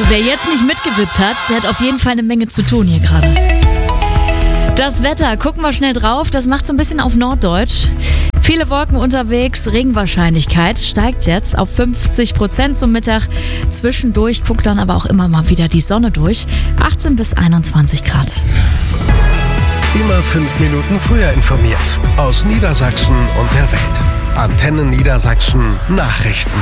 Also wer jetzt nicht mitgewippt hat, der hat auf jeden Fall eine Menge zu tun hier gerade. Das Wetter, gucken wir schnell drauf, das macht so ein bisschen auf Norddeutsch. Viele Wolken unterwegs, Regenwahrscheinlichkeit steigt jetzt auf 50% zum Mittag. Zwischendurch guckt dann aber auch immer mal wieder die Sonne durch. 18 bis 21 Grad. Immer 5 Minuten früher informiert. Aus Niedersachsen und der Welt. Antenne Niedersachsen Nachrichten.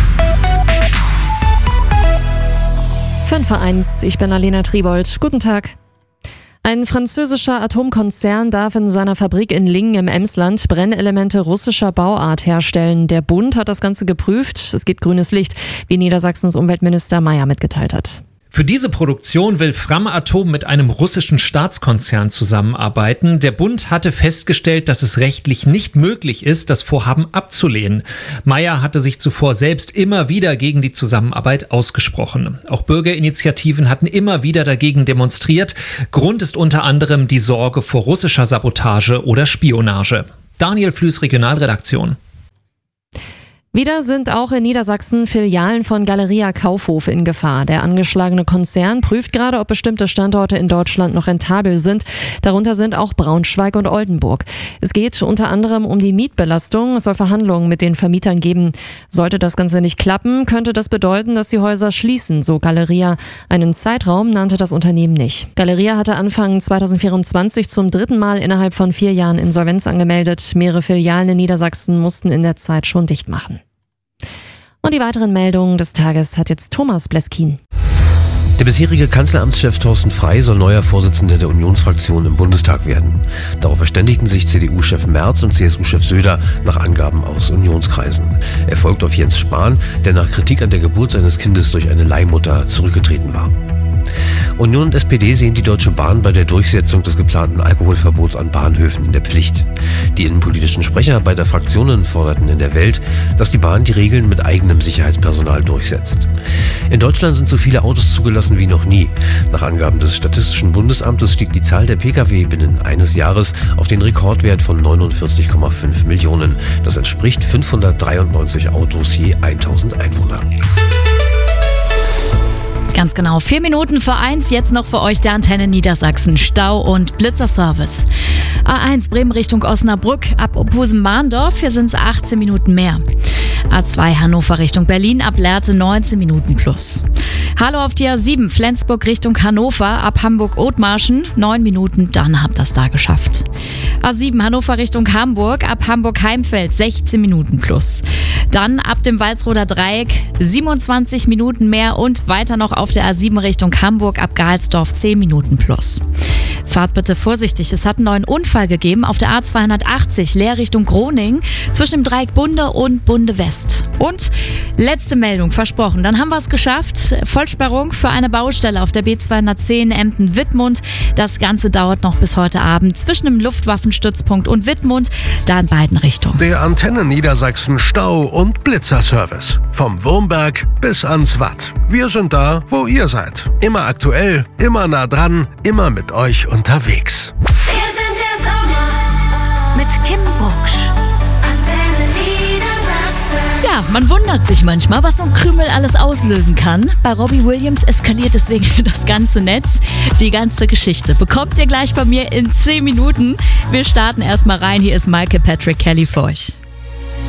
5:01, ich bin Alena Tribold. Guten Tag. Ein französischer Atomkonzern darf in seiner Fabrik in Lingen im Emsland Brennelemente russischer Bauart herstellen. Der Bund hat das Ganze geprüft. Es gibt grünes Licht, wie Niedersachsens Umweltminister Mayer mitgeteilt hat. Für diese Produktion will Framatome mit einem russischen Staatskonzern zusammenarbeiten. Der Bund hatte festgestellt, dass es rechtlich nicht möglich ist, das Vorhaben abzulehnen. Mayer hatte sich zuvor selbst immer wieder gegen die Zusammenarbeit ausgesprochen. Auch Bürgerinitiativen hatten immer wieder dagegen demonstriert. Grund ist unter anderem die Sorge vor russischer Sabotage oder Spionage. Daniel Flüß, Regionalredaktion. Wieder sind auch in Niedersachsen Filialen von Galeria Kaufhof in Gefahr. Der angeschlagene Konzern prüft gerade, ob bestimmte Standorte in Deutschland noch rentabel sind. Darunter sind auch Braunschweig und Oldenburg. Es geht unter anderem um die Mietbelastung. Es soll Verhandlungen mit den Vermietern geben. Sollte das Ganze nicht klappen, könnte das bedeuten, dass die Häuser schließen, so Galeria. Einen Zeitraum nannte das Unternehmen nicht. Galeria hatte Anfang 2024 zum 3. Mal innerhalb von 4 Jahren Insolvenz angemeldet. Mehrere Filialen in Niedersachsen mussten in der Zeit schon dicht machen. Und die weiteren Meldungen des Tages hat jetzt Thomas Bleskin. Der bisherige Kanzleramtschef Thorsten Frey soll neuer Vorsitzender der Unionsfraktion im Bundestag werden. Darauf verständigten sich CDU-Chef Merz und CSU-Chef Söder nach Angaben aus Unionskreisen. Er folgt auf Jens Spahn, der nach Kritik an der Geburt seines Kindes durch eine Leihmutter zurückgetreten war. Union und SPD sehen die Deutsche Bahn bei der Durchsetzung des geplanten Alkoholverbots an Bahnhöfen in der Pflicht. Die innenpolitischen Sprecher beider Fraktionen forderten in der Welt, dass die Bahn die Regeln mit eigenem Sicherheitspersonal durchsetzt. In Deutschland sind so viele Autos zugelassen wie noch nie. Nach Angaben des Statistischen Bundesamtes stieg die Zahl der Pkw binnen eines Jahres auf den Rekordwert von 49,5 Millionen. Das entspricht 593 Autos je 1000 Einwohner. Ganz genau, 4 Minuten vor 1, jetzt noch für euch der Antenne Niedersachsen Stau- und Blitzerservice. A1 Bremen Richtung Osnabrück ab Ophusen-Mahndorf, hier sind es 18 Minuten mehr. A2 Hannover Richtung Berlin ab Lehrte 19 Minuten plus. Hallo auf die A7 Flensburg Richtung Hannover ab Hamburg-Othmarschen 9 Minuten, dann habt ihr es da geschafft. A7 Hannover Richtung Hamburg ab Hamburg-Heimfeld 16 Minuten plus. Dann ab dem Walsroder Dreieck 27 Minuten mehr und weiter noch auf der A7 Richtung Hamburg ab Gahlsdorf 10 Minuten plus. Fahrt bitte vorsichtig, es hat einen neuen Unfall gegeben auf der A280 Leer Richtung Groningen zwischen dem Dreieck Bunde und Bunde West. Und letzte Meldung, versprochen, dann haben wir es geschafft. Vollsperrung für eine Baustelle auf der B210 Emden-Wittmund. Das Ganze dauert noch bis heute Abend zwischen dem Luftwaffenstützpunkt und Wittmund, da in beiden Richtungen. Der Antenne Niedersachsen Stau- und Blitzerservice. Vom Wurmberg bis ans Watt. Wir sind da, wo ihr seid. Immer aktuell, immer nah dran, immer mit euch unterwegs. Wir sind der Sommer mit Kim Bucksch. Antenne Niedersachsen. Ja, man wundert sich manchmal, was so ein Krümel alles auslösen kann. Bei Robbie Williams eskaliert deswegen das ganze Netz. Die ganze Geschichte bekommt ihr gleich bei mir in 10 Minuten. Wir starten erstmal rein. Hier ist Michael Patrick Kelly für euch.